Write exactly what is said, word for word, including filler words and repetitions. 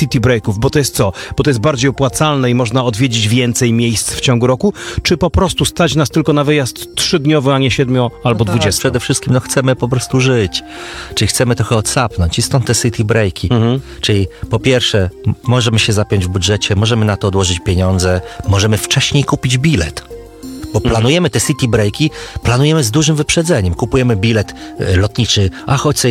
city breaków? Bo to jest co? Bo to jest bardziej opłacalne i można odwiedzić więcej miejsc w ciągu roku? Czy po prostu stać nas tylko na wyjazd trzydniowy, a nie siedmiu albo No tak, dwudziestu? przede wszystkim no, chcemy po prostu żyć. Czyli chcemy trochę odsapnąć i stąd te city breaki. Mhm. Czyli po pierwsze m- możemy się zapiąć w budżecie, możemy na to odłożyć pieniądze, możemy wcześniej kupić bilet. Bo planujemy te city breaki, planujemy z dużym wyprzedzeniem. Kupujemy bilet e, lotniczy, a choć sobie